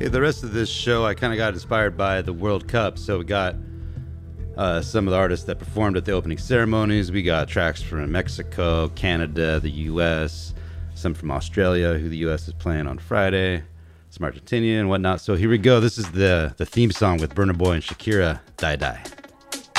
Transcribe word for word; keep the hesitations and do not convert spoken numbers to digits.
Hey, the rest of this show, I kind of got inspired by the World Cup. So we got uh, some of the artists that performed at the opening ceremonies. We got tracks from Mexico, Canada, the U S, some from Australia, who the U S is playing on Friday, some Argentinian and whatnot. So here we go. This is the, the theme song with Burna Boy and Shakira, Die Die.